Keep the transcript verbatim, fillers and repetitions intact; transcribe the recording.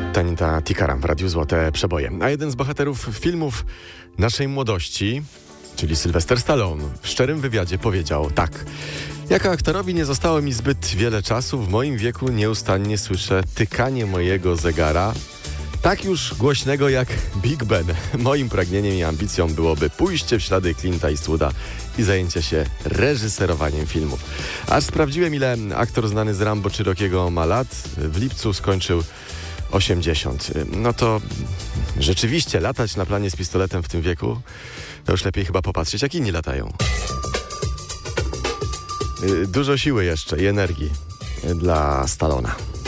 Tanita Tikaram w Radiu Złote Przeboje. A jeden z bohaterów filmów naszej młodości, czyli Sylwester Stallone, w szczerym wywiadzie powiedział tak: jako aktorowi nie zostało mi zbyt wiele czasu, w moim wieku nieustannie słyszę tykanie mojego zegara, tak już głośnego jak Big Ben. Moim pragnieniem i ambicją byłoby pójście w ślady Clint'a Eastwooda i zajęcie się reżyserowaniem filmów. Aż sprawdziłem, ile aktor znany z Rambo czy Rockiego ma lat. W lipcu skończył osiemdziesiąt. No to rzeczywiście latać na planie z pistoletem w tym wieku, to już lepiej chyba popatrzeć, jak inni latają. Dużo siły jeszcze i energii dla Stallona.